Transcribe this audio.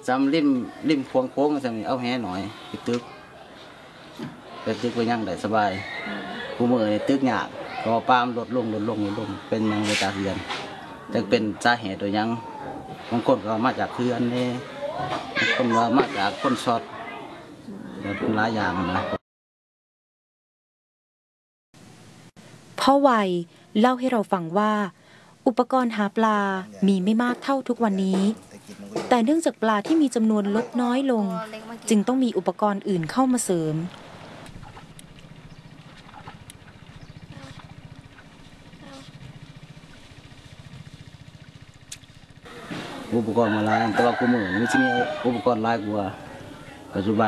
จำริมโค้งๆจำเอาแห่หน่อยไปตึกไปยังได้สบายกูมือในตึกหยาบก็ปามลดลงเป็นยังไปจากเรือนจะเป็นสาเหตุโดยยังบางคนก็มาจากเรือนนี่บางคนก็มาจากคนช็อตเป็นหลายอย่างนะพ่อวัยเล่าให้เราฟังว่าอุปกรณ์หาปลามีไม่มากเท่าทุกวันนี้แต่เนื่องจากปลาที่มีจำนวนลดน้อยลงจึงต้องมีอุปกรณ์อื่นเข้ามาเสริมอุปกรณ์มาหลายแต่ว่ากูมือไม่ใช่มีอุปกรณ์หลายกว่าปัจจุบัน